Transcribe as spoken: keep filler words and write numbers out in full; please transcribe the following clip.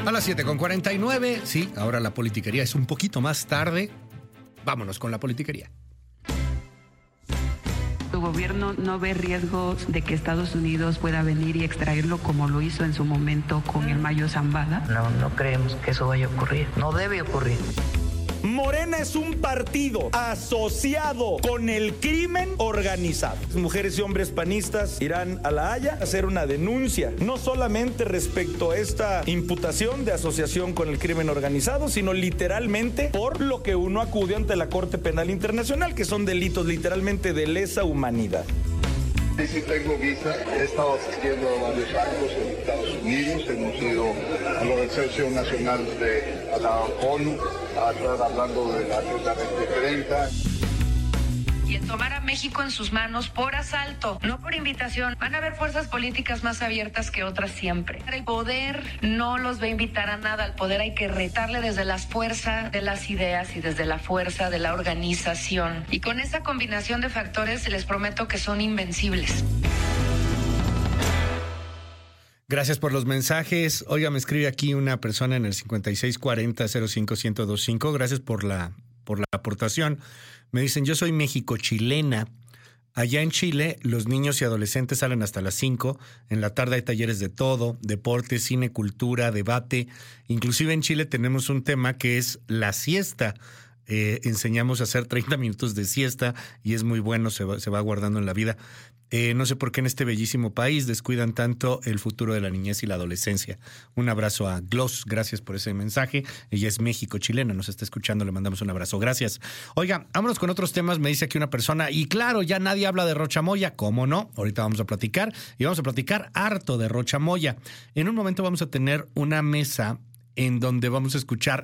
A las siete con cuarenta y nueve, sí, ahora la politiquería es un poquito más tarde. Vámonos con la politiquería. ¿Tu gobierno no ve riesgos de que Estados Unidos pueda venir y extraerlo como lo hizo en su momento con el Mayo Zambada? No, no creemos que eso vaya a ocurrir. No debe ocurrir. Morena es un partido asociado con el crimen organizado. Mujeres y hombres panistas irán a La Haya a hacer una denuncia, no solamente respecto a esta imputación de asociación con el crimen organizado, sino literalmente por lo que uno acude ante la Corte Penal Internacional, que son delitos literalmente de lesa humanidad. Sí, sí tengo visa. He estado asistiendo a varios actos en Estados Unidos. Hemos ido a la Organización Nacional de a la ONU a estar hablando de la Agenda veinte treinta. Y el tomar a México en sus manos por asalto, no por invitación. Van a haber fuerzas políticas más abiertas que otras siempre. El poder no los va a invitar a nada. Al poder hay que retarle desde la fuerza de las ideas y desde la fuerza de la organización. Y con esa combinación de factores les prometo que son invencibles. Gracias por los mensajes. Oiga, me escribe aquí una persona en el cincuenta y seis cuarenta cero cinco uno cero cinco. Gracias por la, por la aportación. Me dicen, yo soy México-chilena. Allá en Chile, los niños y adolescentes salen hasta las cinco. En la tarde hay talleres de todo, deporte, cine, cultura, debate. Inclusive en Chile tenemos un tema que es la siesta. Eh, enseñamos a hacer treinta minutos de siesta y es muy bueno, se va, se va guardando en la vida. Eh, no sé por qué en este bellísimo país descuidan tanto el futuro de la niñez y la adolescencia. Un abrazo a Gloss, gracias por ese mensaje. Ella es México-chilena, nos está escuchando, le mandamos un abrazo, gracias. Oiga, vámonos con otros temas, me dice aquí una persona, y claro, ya nadie habla de Rocha Moya, ¿cómo no? Ahorita vamos a platicar, y vamos a platicar harto de Rocha Moya. En un momento vamos a tener una mesa en donde vamos a escuchar